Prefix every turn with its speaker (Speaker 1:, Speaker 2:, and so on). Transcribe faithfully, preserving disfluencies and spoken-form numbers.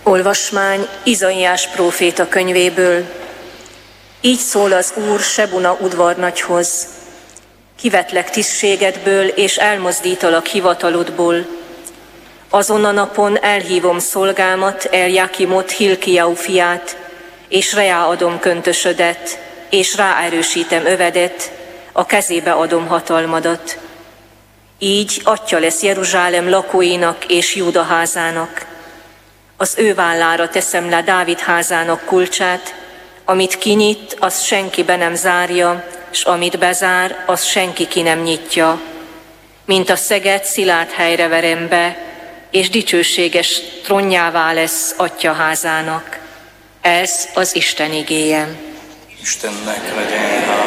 Speaker 1: Olvasmány Izaiás próféta könyvéből. Így szól az Úr Sebuna udvarnagyhoz: kivetlek tisztségedből, és elmozdítalak hivatalodból. Azon a napon elhívom szolgámat, Eljákimot, Hilkiau fiát, és reáadom köntösödet, és ráerősítem övedet, a kezébe adom hatalmadat. Így atya lesz Jeruzsálem lakóinak és Júda házának. Az ő vállára teszem le Dávid házának kulcsát, amit kinyit, azt senki be nem zárja, s amit bezár, azt senki ki nem nyitja. Mint a szeget szilárd helyre verem be, és dicsőséges trónjává lesz atya házának. Ez az Isten igéje.
Speaker 2: Istennek legyen hála.